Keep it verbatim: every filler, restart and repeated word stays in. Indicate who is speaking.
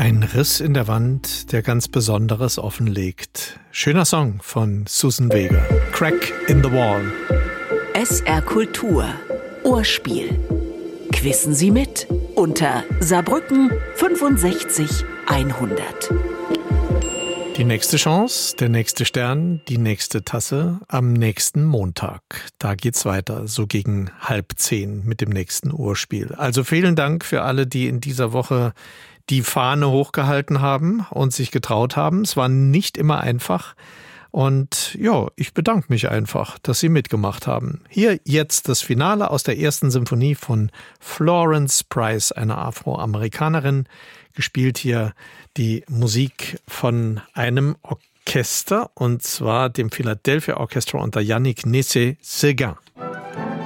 Speaker 1: Ein Riss in der Wand, der ganz Besonderes offenlegt. Schöner Song von Suzanne Vega. Crack in the Wall.
Speaker 2: S R Kultur. Ohrspiel. Quissen Sie mit unter Saarbrücken fünfundsechzig hundert.
Speaker 1: Die nächste Chance, der nächste Stern, die nächste Tasse am nächsten Montag. Da geht's weiter, so gegen halb zehn mit dem nächsten Ohrspiel. Also vielen Dank für alle, die in dieser Woche die Fahne hochgehalten haben und sich getraut haben. Es war nicht immer einfach. Und ja, ich bedanke mich einfach, dass Sie mitgemacht haben. Hier jetzt das Finale aus der ersten Symphonie von Florence Price, einer Afroamerikanerin. Gespielt hier die Musik von einem Orchester, und zwar dem Philadelphia Orchestra unter Yannick Nézet-Séguin.